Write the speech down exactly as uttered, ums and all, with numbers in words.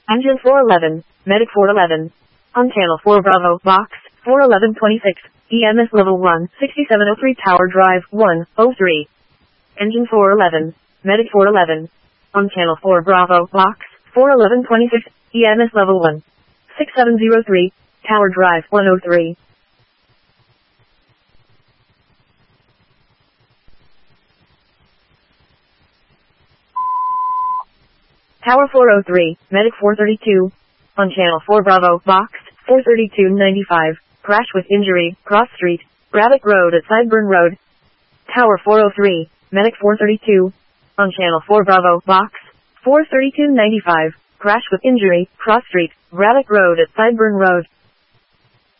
Engine four eleven, Medic four eleven. On channel four Bravo, box, four eleven twenty-six, E M S level one, sixty-seven oh three Tower Drive, one oh three. Engine four eleven, Medic four eleven. On channel four Bravo, box, four eleven twenty-six, E M S level one, sixty-seven oh three, Tower Drive, one oh three. Tower four oh three, Medic four thirty-two. On channel four Bravo, box, four thirty-two ninety-five. Crash with injury, cross street, Braddock Road at Sideburn Road. Tower four oh three, Medic four thirty-two. On channel four Bravo, box, four thirty-two ninety-five. Crash with injury, cross street, Braddock Road at Sideburn Road.